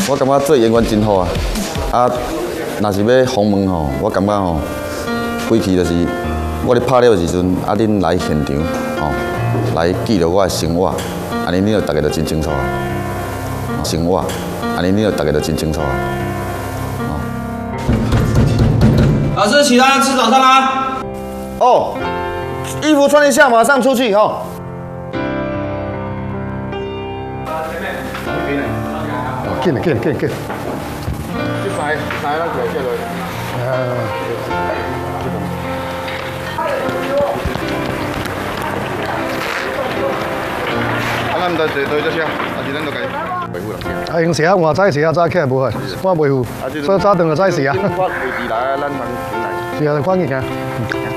我感觉做演员真好啊！啊，若是要访问吼，我感觉吼，规期就是我咧拍了的时阵，啊，恁来现场吼，来记录我的生活，安尼恁就大家就真清楚啊。生活，安尼恁就大家就真清楚啊。 老师，起来吃早餐啦！ 哦，衣服穿一下，马上出去哈。 紧来，紧。 这塞咱就接落。咱唔得对这些，还是咱就该维护啦。 啊，用时啊，换早时啊，早起来无去，我维护，所以早顿就早时啊。 我维持来，咱能进来。 是啊，赶紧行。